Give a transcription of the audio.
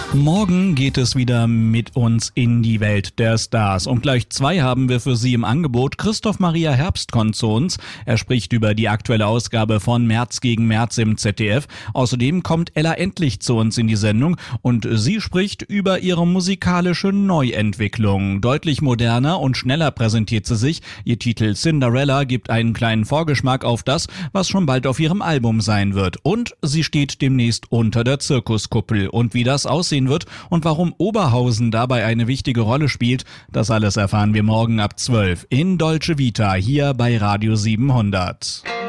Morgen geht es wieder mit uns in die Welt der Stars. Und gleich 2 haben wir für Sie im Angebot. Christoph Maria Herbst kommt zu uns. Er spricht über die aktuelle Ausgabe von März gegen März im ZDF. Außerdem kommt Ella Endlich zu uns in die Sendung und sie spricht über ihre musikalische Neuentwicklung. Deutlich moderner und schneller präsentiert sie sich. Ihr Titel Cinderella gibt einen kleinen Vorgeschmack auf das, was schon bald auf ihrem Album sein wird. Und sie steht demnächst unter der Zirkuskuppel. Und wie das aussehen wird und warum Oberhausen dabei eine wichtige Rolle spielt, das alles erfahren wir morgen ab 12 in Dolce Vita hier bei Radio 700.